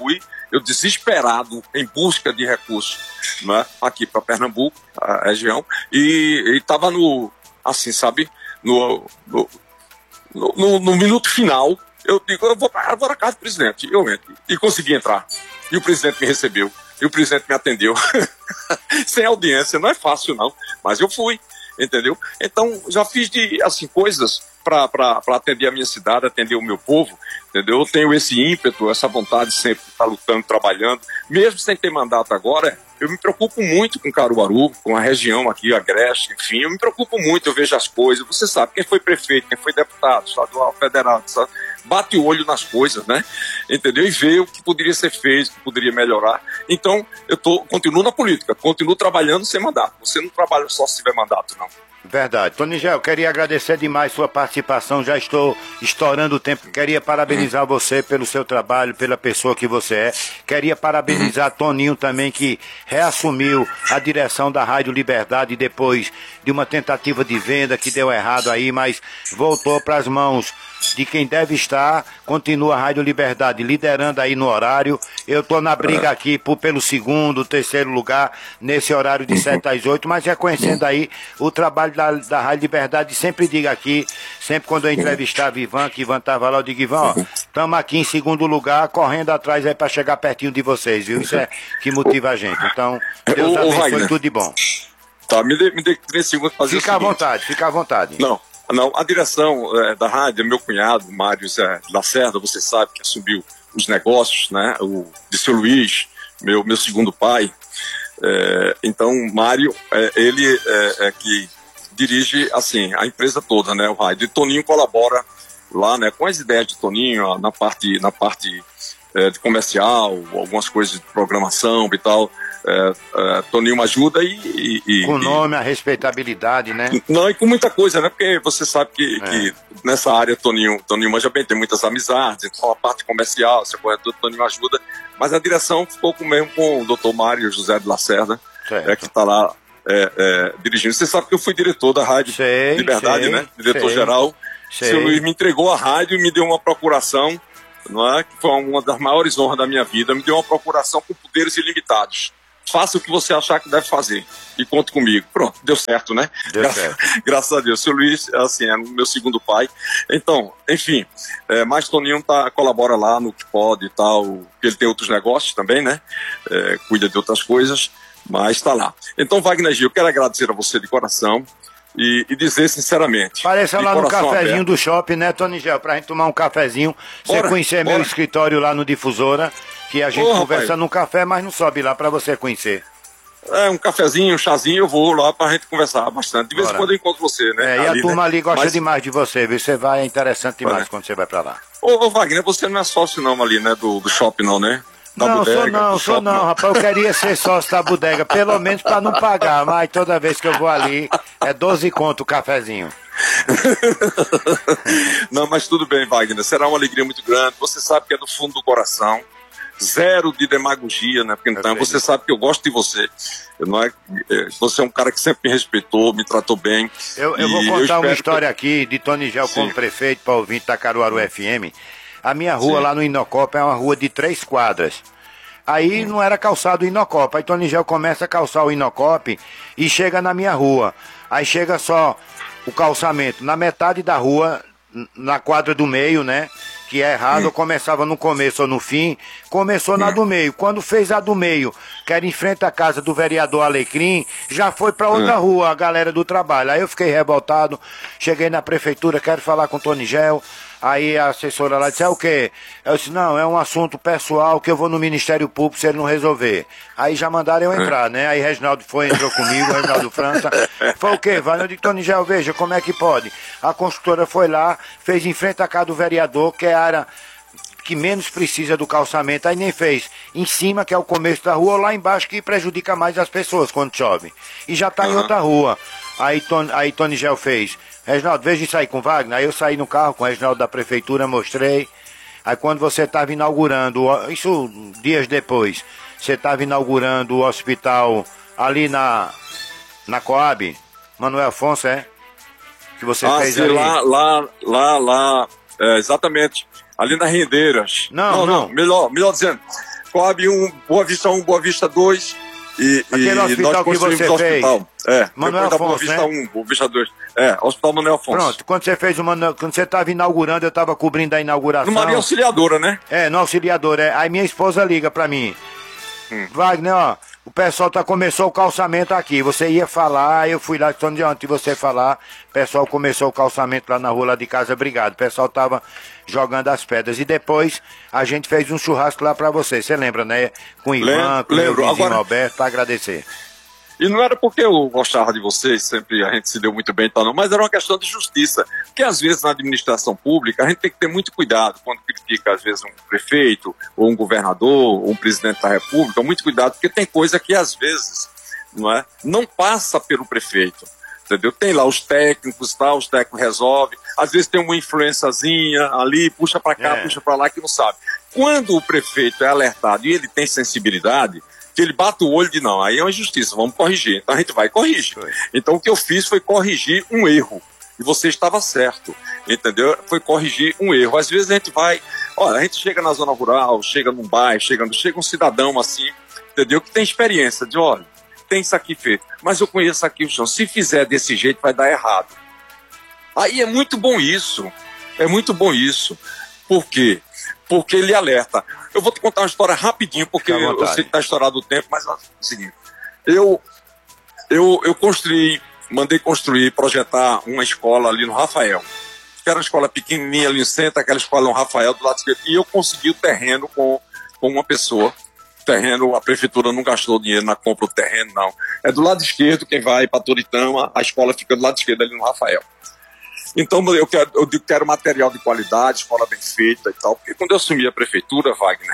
Eu desesperado, em busca de recursos, né, aqui para Pernambuco, a região, e estava assim, sabe, no minuto final, eu digo, eu vou para a casa do presidente, eu entro, e consegui entrar, e o presidente me recebeu, e o presidente me atendeu, sem audiência, não é fácil não, mas eu fui, entendeu? Então, já fiz assim, coisas para atender a minha cidade, atender o meu povo, entendeu? Eu tenho esse ímpeto, essa vontade sempre de estar lutando, trabalhando, mesmo sem ter mandato agora. Eu me preocupo muito com Caruaru, com a região aqui, Agreste, enfim, eu me preocupo muito, eu vejo as coisas, você sabe, quem foi prefeito, quem foi deputado, estadual, federal, sabe? Bate o olho nas coisas, né? Entendeu? E vê o que poderia ser feito, o que poderia melhorar. Então, continuo na política, continuo trabalhando sem mandato. Você não trabalha só se tiver mandato, não. Verdade. Tonigel, eu queria agradecer demais sua participação, já estou estourando o tempo, queria parabenizar você pelo seu trabalho, pela pessoa que você é, queria parabenizar Toninho também, que reassumiu a direção da Rádio Liberdade depois de uma tentativa de venda que deu errado aí, mas voltou para as mãos de quem deve estar, continua a Rádio Liberdade liderando aí no horário. Eu estou na briga aqui pelo segundo, terceiro lugar, nesse horário de 7 às 8, mas reconhecendo aí o trabalho da Rádio Liberdade. Sempre digo aqui, sempre quando eu entrevistava Ivan, que Ivan estava lá, eu digo, Ivan, ó, estamos aqui em segundo lugar, correndo atrás aí para chegar pertinho de vocês, viu? Isso é que motiva a gente. Então, Deus abençoe, tudo de bom. Tá, me dê 3 segundos para fazer Fica à vontade, fica à vontade. Não, a direção da rádio, meu cunhado, Mário Lacerda, você sabe que assumiu os negócios, né? O de seu Luiz, meu segundo pai. Então, Mário, ele é que dirige, assim, a empresa toda, né? O rádio. E Toninho colabora lá, né? Com as ideias de Toninho, na parte de comercial, algumas coisas de programação e tal. Toninho ajuda com nome, a respeitabilidade, né? Não, e com muita coisa, né? Porque você sabe que nessa área Toninho manja bem, tem muitas amizades, então a parte comercial, essa coisa toda, Toninho ajuda, mas a direção ficou mesmo com o Dr. Mário José de Lacerda, que está lá dirigindo. Você sabe que eu fui diretor da Rádio Liberdade, né? Diretor-geral. O seu Luiz me entregou a rádio e me deu uma procuração, não é? Que foi uma das maiores honras da minha vida, me deu uma procuração com poderes ilimitados. Faça o que você achar que deve fazer e conte comigo. Pronto, deu certo, né? Graças a Deus. O seu Luiz, assim, é meu segundo pai. Então, enfim, mas Toninho colabora lá no que pode e tal, porque ele tem outros negócios também, né? Cuida de outras coisas, mas está lá. Então, Wagner Gil, eu quero agradecer a você de coração e dizer sinceramente. Pareça lá no cafezinho aberto do shopping, né, Tony Gel? Pra gente tomar um cafezinho, você conhecer meu escritório lá no Difusora, que a gente conversa num café, mas não sobe lá pra você conhecer. Um cafezinho, um chazinho, eu vou lá pra gente conversar bastante. De vez em quando eu encontro você, né? E a turma ali gosta demais de você, viu? Você vai, é interessante demais quando você vai pra lá. Ô, Wagner, você não é sócio não ali, né, do shopping não, né? Sou não, rapaz, eu queria ser sócio da bodega, pelo menos pra não pagar, mas toda vez que eu vou ali, é 12 conto o cafezinho. Não, mas tudo bem, Wagner, será uma alegria muito grande, você sabe que é do fundo do coração, zero de demagogia, né, porque então você sabe que eu gosto de você, você é um cara que sempre me respeitou, me tratou bem. Eu vou contar uma história aqui de Tony Gel como prefeito para ouvinte da Caruaru FM. A minha rua lá no Inocopa é uma rua de 3 quadras. Aí não era calçado o Inocopa. Aí Tony Gel começa a calçar o Inocopa e chega na minha rua. Aí chega só o calçamento na metade da rua, na quadra do meio, né? Que é errado, começava no começo ou no fim, começou na do meio. Quando fez a do meio, que era em frente à casa do vereador Alecrim, já foi pra outra rua, a galera do trabalho. Aí eu fiquei revoltado, cheguei na prefeitura, quero falar com o Tony Gel. Aí a assessora lá disse, o quê? Eu disse, não, é um assunto pessoal que eu vou no Ministério Público se ele não resolver. Aí já mandaram eu entrar, né? Aí Reginaldo entrou comigo, Reginaldo França. Foi o quê, Vale? Eu disse, Tony Gel, veja, como é que pode? A construtora foi lá, fez em frente à casa do vereador, que é a área que menos precisa do calçamento, aí nem fez. Em cima, que é o começo da rua, ou lá embaixo, que prejudica mais as pessoas quando chove. E já tá em outra rua. Aí Tony Gel fez. Reginaldo, veja isso aí com o Wagner. Aí eu saí no carro com o Reginaldo da prefeitura, mostrei. Aí quando você estava inaugurando, isso dias depois, você estava inaugurando o hospital ali na Coab, Manuel Afonso, que você fez ali? Lá, exatamente. Ali nas Rendeiras. Não. Melhor dizendo. Coab 1, Boa Vista 1, Boa Vista 2... Aquele hospital que você fez. Manuel Afonso, Boa Vista 1, Boa Vista 2. Hospital Manuel Afonso. Pronto, quando você fez quando você estava inaugurando, eu estava cobrindo a inauguração. No Maria Auxiliadora, né? No Auxiliadora, Aí minha esposa liga pra mim. Wagner, o pessoal começou o calçamento aqui. Você ia falar, eu fui lá, antes de você falar, o pessoal começou o calçamento lá na rua lá de casa, obrigado. O pessoal tava jogando as pedras. E depois a gente fez um churrasco lá pra você. Você lembra, né? Com o Ivan, com o meu vizinho Alberto, pra agradecer. E não era porque eu gostava de vocês, sempre a gente se deu muito bem e tal, não, mas era uma questão de justiça. Porque às vezes na administração pública a gente tem que ter muito cuidado quando critica às vezes um prefeito, ou um governador, ou um presidente da república, muito cuidado, porque tem coisa que às vezes não passa pelo prefeito. Entendeu? Tem lá os técnicos, os técnicos resolvem, às vezes tem uma influenciazinha ali, puxa pra cá, puxa pra lá, que não sabe. Quando o prefeito é alertado e ele tem sensibilidade, que ele bate o olho de não, aí é uma injustiça, vamos corrigir. Então a gente vai e corrige. Então o que eu fiz foi corrigir um erro. E você estava certo, entendeu? Foi corrigir um erro. Às vezes a gente vai, a gente chega na zona rural, chega num bairro, chega um cidadão assim, entendeu? Que tem experiência de, tem isso aqui feito, mas eu conheço aqui o chão. Se fizer desse jeito, vai dar errado. Aí é muito bom isso. Por quê? Porque ele alerta. Eu vou te contar uma história rapidinho, porque eu sei que está estourado o tempo, mas é o seguinte. Eu mandei construir, projetar uma escola ali no Rafael. Que era uma escola pequenininha ali no centro, aquela escola no Rafael, do lado esquerdo. E eu consegui o terreno com uma pessoa. A prefeitura não gastou dinheiro na compra do terreno, não. É do lado esquerdo, quem vai para Toritama, a escola fica do lado esquerdo ali no Rafael. Então eu quero material de qualidade, escola bem feita e tal, porque quando eu assumi a prefeitura, Wagner,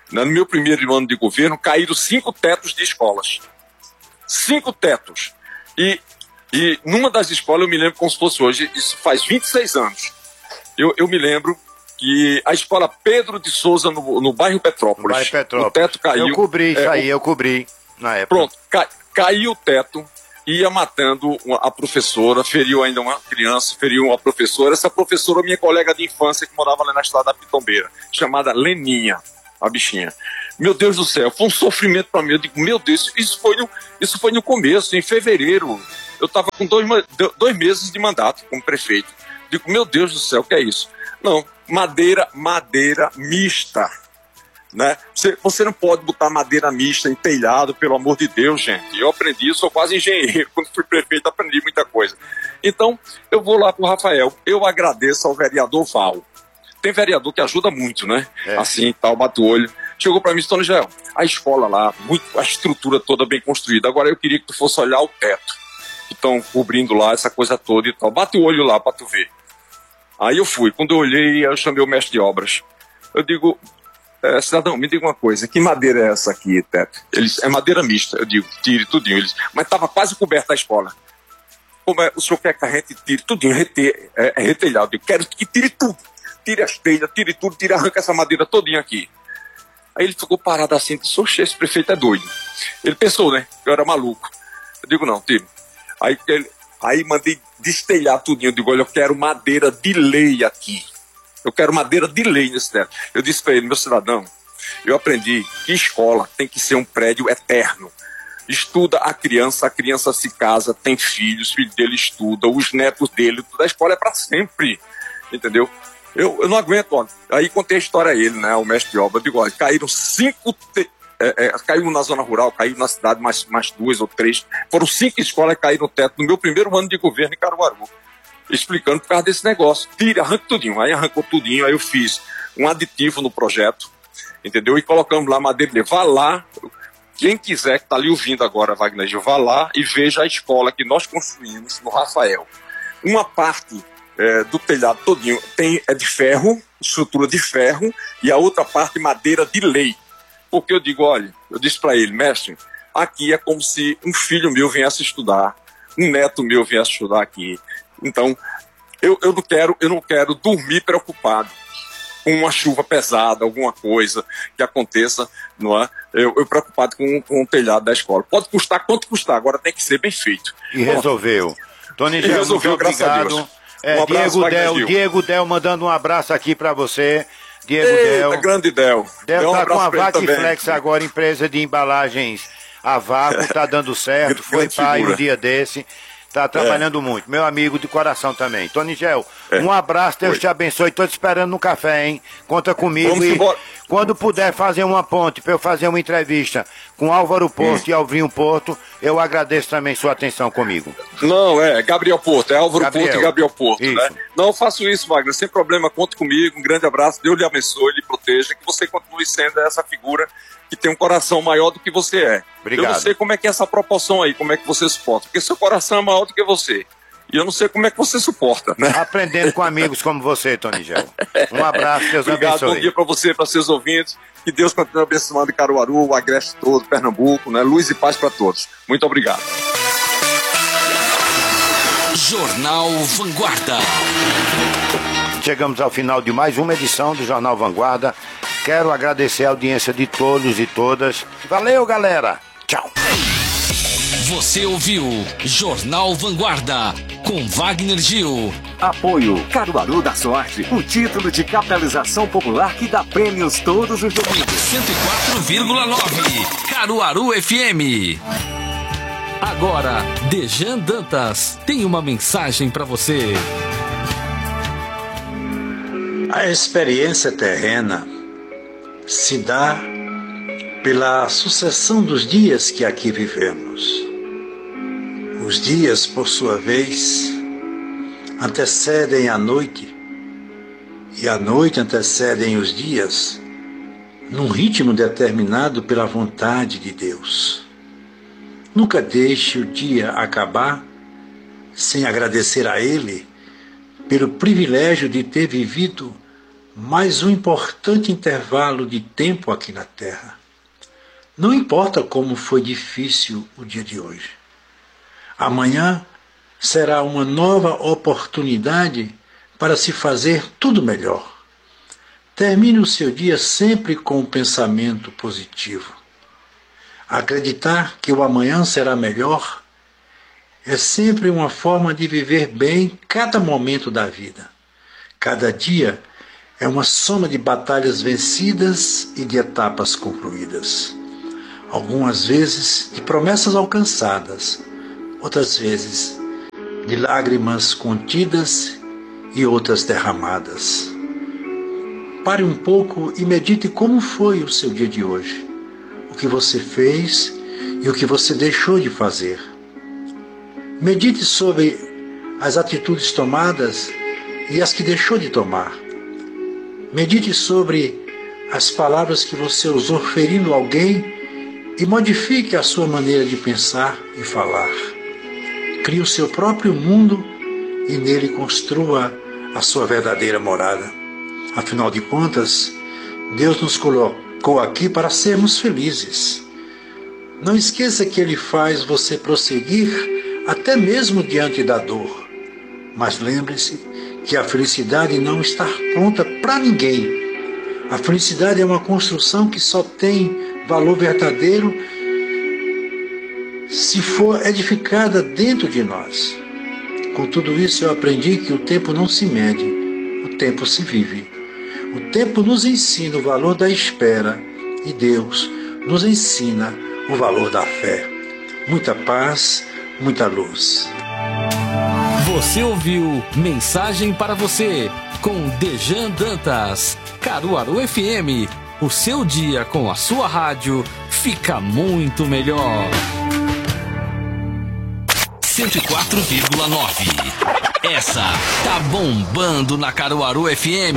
No meu primeiro ano de governo, caíram 5 tetos de escolas. 5 tetos. E numa das escolas, eu me lembro como se fosse hoje, isso faz 26 anos. Eu me lembro que a escola Pedro de Souza, no bairro Petrópolis. No bairro Petrópolis. O teto caiu. Eu cobri isso aí, eu cobri na época. Pronto, caiu o teto, ia matando a professora, feriu ainda uma criança, feriu uma professora. Essa professora, minha colega de infância, que morava lá na estrada da Pitombeira, chamada Leninha, a bichinha. Meu Deus do céu, foi um sofrimento para mim. Eu digo, meu Deus, isso foi no começo, em fevereiro. Eu estava com 2 meses de mandato como prefeito. Digo, meu Deus do céu, o que é isso? Não, madeira mista, né? Você não pode botar madeira mista em telhado, pelo amor de Deus, gente. Eu aprendi, eu sou quase engenheiro. Quando fui prefeito, aprendi muita coisa. Então, eu vou lá pro Rafael. Eu agradeço ao vereador Val. Tem vereador que ajuda muito, né? Assim, tal, bate o olho. Chegou para mim, Tony Gel, a escola lá, a estrutura toda bem construída. Agora eu queria que tu fosse olhar o teto, que estão cobrindo lá, essa coisa toda e tal. Bate o olho lá para tu ver. Aí eu fui. Quando eu olhei, eu chamei o mestre de obras. Eu digo, cidadão, me diga uma coisa, que madeira é essa aqui, teto? Eles, é madeira mista. Eu digo, tire tudinho. Eles, mas estava quase coberta a escola. Como é, o senhor quer que a gente tire tudinho, retelhado? Eu digo, quero que tire tudo. Tire as telhas, tire tudo, arranca essa madeira todinha aqui. Aí ele ficou parado assim, disse, oxe, esse prefeito é doido. Ele pensou, né, que eu era maluco. Eu digo, não, tire. Aí mandei destelhar tudinho. Eu digo, olha, eu quero madeira de lei aqui. Eu quero madeira de lei nesse teto. Eu disse para ele, meu cidadão, eu aprendi que escola tem que ser um prédio eterno. Estuda a criança se casa, tem filhos, filho dele estuda, os netos dele, tudo. A escola é para sempre, entendeu? Eu não aguento, ó. Aí contei a história a ele, né, o mestre de obra. Eu digo, olha, caíram 5... caiu na zona rural, caiu na cidade mais 2 ou 3. Foram 5 escolas que caíram no teto no meu primeiro ano de governo em Caruaru. Explicando por causa desse negócio. Tira, arranca tudinho. Aí arrancou tudinho, aí eu fiz um aditivo no projeto, entendeu? E colocamos lá madeira. Vá lá, quem quiser que está ali ouvindo agora, Wagner Gil, vá lá e veja a escola que nós construímos no Rafael. Uma parte do telhado todinho é de ferro, estrutura de ferro, e a outra parte madeira de lei. Porque eu digo, olha, eu disse para ele, mestre, aqui é como se um filho meu viesse estudar, um neto meu viesse estudar aqui. Então, eu não quero dormir preocupado com uma chuva pesada, alguma coisa que aconteça, não é? Eu preocupado com o telhado da escola. Pode custar quanto custar, agora tem que ser bem feito. E resolveu. Tony Gel, resolveu, graças a Deus. Um abraço, Diego Del mandando um abraço aqui para você. Diego Del. Grande Del. Del tá com a Vacflex agora, empresa de embalagens a vácuo, tá dando certo, foi pai um dia desse, tá trabalhando muito. Meu amigo de coração também. Tony Gel, um abraço, Deus te abençoe, tô te esperando no café, hein? Conta comigo. Vamos embora. Quando puder fazer uma ponte para eu fazer uma entrevista com Álvaro Porto e Alvinho Porto, eu agradeço também sua atenção comigo. Não, Gabriel Porto, Álvaro Porto e Gabriel Porto, né? Não, eu faço isso, Wagner, sem problema, conte comigo, um grande abraço, Deus lhe abençoe, lhe proteja, que você continue sendo essa figura que tem um coração maior do que você é. Obrigado. Eu não sei como é que é essa proporção aí, como é que você suporta, porque seu coração é maior do que você. E eu não sei como é que você suporta, né? Aprendendo com amigos como você, Tony Gel. Um abraço, Deus Obrigado, abençoe. Bom dia para você, para seus ouvintes. Que Deus continue abençoando Caruaru, o Agreste todo, Pernambuco, né? Luz e paz para todos. Muito obrigado. Jornal Vanguarda. Chegamos ao final de mais uma edição do Jornal Vanguarda. Quero agradecer a audiência de todos e todas. Valeu, galera. Tchau. Você ouviu Jornal Vanguarda com Wagner Gil. Apoio Caruaru da Sorte, o título de capitalização popular que dá prêmios todos os domingos. 104,9 Caruaru FM. Agora, Dejan Dantas tem uma mensagem para você. A experiência terrena se dá pela sucessão dos dias que aqui vivemos. Os dias, por sua vez, antecedem a noite, e a noite antecedem os dias, num ritmo determinado pela vontade de Deus. Nunca deixe o dia acabar sem agradecer a Ele pelo privilégio de ter vivido mais um importante intervalo de tempo aqui na Terra. Não importa como foi difícil o dia de hoje. Amanhã será uma nova oportunidade para se fazer tudo melhor. Termine o seu dia sempre com um pensamento positivo. Acreditar que o amanhã será melhor é sempre uma forma de viver bem cada momento da vida. Cada dia é uma soma de batalhas vencidas e de etapas concluídas. Algumas vezes de promessas alcançadas, outras vezes de lágrimas contidas e outras derramadas. Pare um pouco e medite como foi o seu dia de hoje, o que você fez e o que você deixou de fazer. Medite sobre as atitudes tomadas e as que deixou de tomar. Medite sobre as palavras que você usou ferindo alguém e modifique a sua maneira de pensar e falar. Crie o seu próprio mundo e nele construa a sua verdadeira morada. Afinal de contas, Deus nos colocou aqui para sermos felizes. Não esqueça que Ele faz você prosseguir até mesmo diante da dor. Mas lembre-se que a felicidade não está pronta para ninguém. A felicidade é uma construção que só tem valor verdadeiro se for edificada dentro de nós. Com tudo isso eu aprendi que o tempo não se mede, o tempo se vive. O tempo nos ensina o valor da espera e Deus nos ensina o valor da fé. Muita paz, muita luz. Você ouviu Mensagem para Você com Dejan Dantas, Caruaru FM. O seu dia com a sua rádio fica muito melhor. 104,9. Essa tá bombando na Caruaru FM.